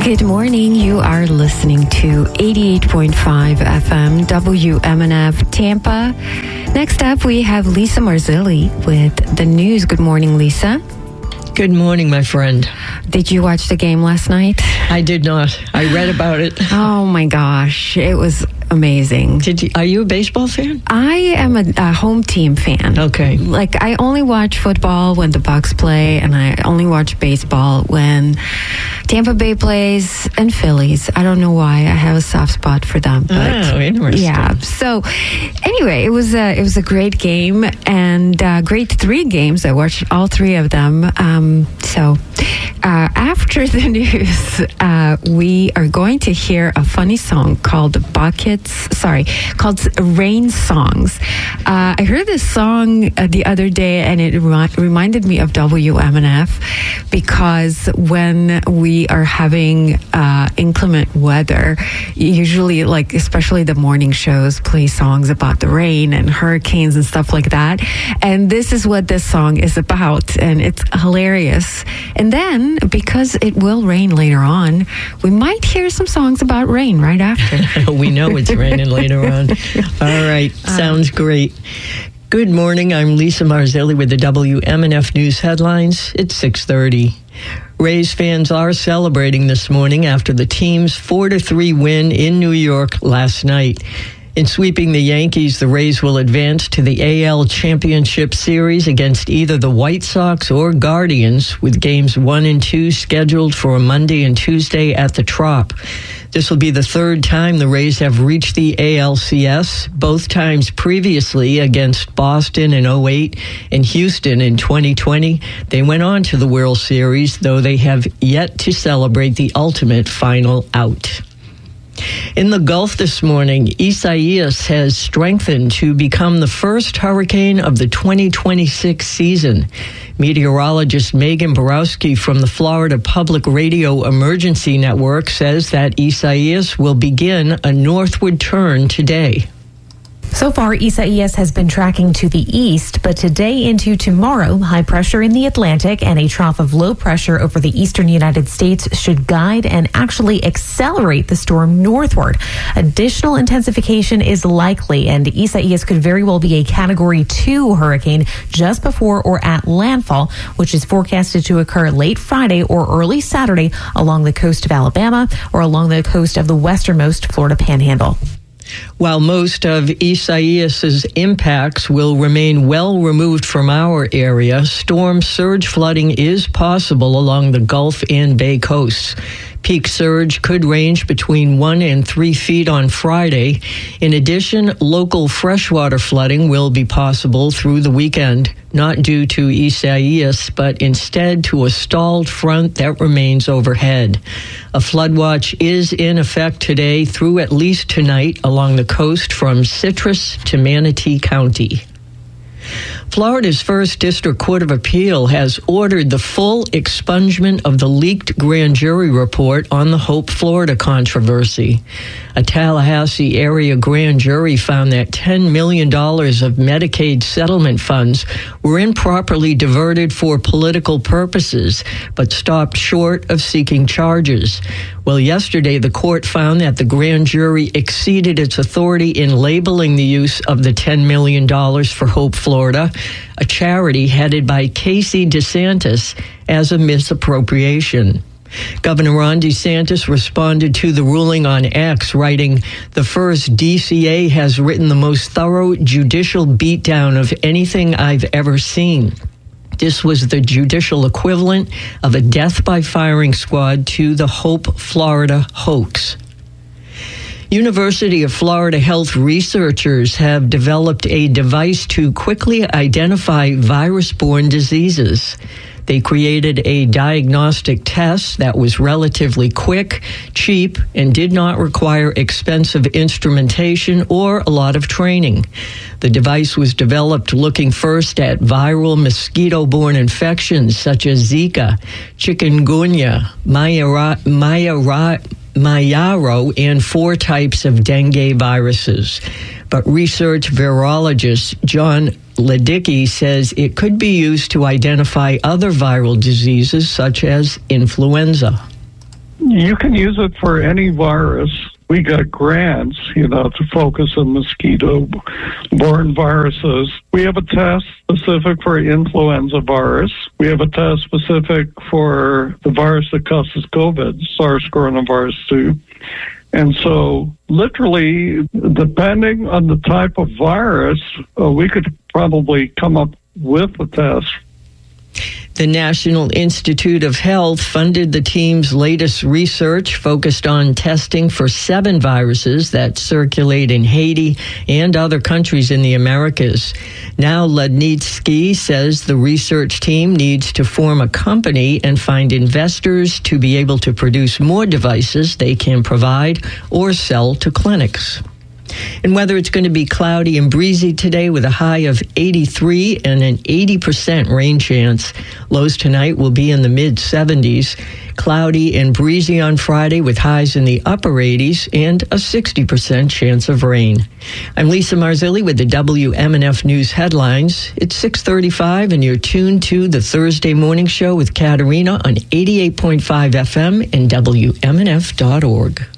Good morning. You are listening to 88.5 FM WMNF Tampa. Next up, we have Lisa Marzilli with the news. Good morning, Lisa. Good morning, my friend. Did you watch the game last night? I did not. I read about it. Oh my gosh, it was amazing. Are you a baseball fan? I am a home team fan. Okay. Like, I only watch football when the Bucks play, and I only watch baseball when Tampa Bay plays and Phillies. I don't know why. I have a soft spot for them. But interesting. Yeah. So, anyway, it was a great game and great 3 games. I watched all 3 of them. After the news, we are going to hear a funny song called Rain Songs. I heard this song the other day, and it reminded me of WMNF, because when we are having inclement weather, usually, like, especially the morning shows play songs about the rain and hurricanes and stuff like that. And this is what this song is about, and it's hilarious. And then, because it will rain later on, we might hear some songs about rain right after. We know it's raining later on. All right. Sounds great. Good morning. I'm Lisa Marzilli with the WMNF News headlines. It's 6:30. Rays fans are celebrating this morning after the team's 4-3 win in New York last night. In sweeping the Yankees, the Rays will advance to the AL Championship Series against either the White Sox or Guardians, with games 1 and 2 scheduled for a Monday and Tuesday at the Trop. This will be the 3rd time the Rays have reached the ALCS, both times previously against Boston in 2008 and Houston in 2020. They went on to the World Series, though they have yet to celebrate the ultimate final out. In the Gulf this morning, Isaias has strengthened to become the first hurricane of the 2026 season. Meteorologist Megan Borowski from the Florida Public Radio Emergency Network says that Isaias will begin a northward turn today. So far, Isaias has been tracking to the east, but today into tomorrow, high pressure in the Atlantic and a trough of low pressure over the eastern United States should guide and actually accelerate the storm northward. Additional intensification is likely, and Isaias could very well be a Category 2 hurricane just before or at landfall, which is forecasted to occur late Friday or early Saturday along the coast of Alabama or along the coast of the westernmost Florida Panhandle. While most of Isaias's impacts will remain well removed from our area, storm surge flooding is possible along the Gulf and Bay coasts. Peak surge could range between 1 and 3 feet on Friday. In addition, local freshwater flooding will be possible through the weekend, not due to Isaias, but instead to a stalled front that remains overhead. A flood watch is in effect today through at least tonight along the coast from Citrus to Manatee County. Florida's First District Court of Appeal has ordered the full expungement of the leaked grand jury report on the Hope, Florida controversy. A Tallahassee area grand jury found that $10 million of Medicaid settlement funds were improperly diverted for political purposes, but stopped short of seeking charges. Well, yesterday, the court found that the grand jury exceeded its authority in labeling the use of the $10 million for Hope, Florida, a charity headed by Casey DeSantis, as a misappropriation. Governor Ron DeSantis responded to the ruling on X, writing, "The first DCA has written the most thorough judicial beatdown of anything I've ever seen. This was the judicial equivalent of a death by firing squad to the Hope, Florida hoax." University of Florida health researchers have developed a device to quickly identify virus-borne diseases. They created a diagnostic test that was relatively quick, cheap, and did not require expensive instrumentation or a lot of training. The device was developed looking first at viral mosquito-borne infections such as Zika, chikungunya, Mayaro, and 4 types of dengue viruses. But research virologist John Ledicki says it could be used to identify other viral diseases such as influenza. You can use it for any virus. We got grants, to focus on mosquito-borne viruses. We have a test specific for influenza virus. We have a test specific for the virus that causes COVID, SARS coronavirus 2. And so, literally, depending on the type of virus, we could probably come up with a test. The National Institute of Health funded the team's latest research focused on testing for 7 viruses that circulate in Haiti and other countries in the Americas. Now, Lednitsky says the research team needs to form a company and find investors to be able to produce more devices they can provide or sell to clinics. And whether it's going to be cloudy and breezy today with a high of 83 and an 80% rain chance. Lows tonight will be in the mid-70s. Cloudy and breezy on Friday with highs in the upper 80s and a 60% chance of rain. I'm Lisa Marzilli with the WMNF News headlines. It's 6:35 and you're tuned to the Thursday Morning Show with Katerina on 88.5 FM and WMNF.org.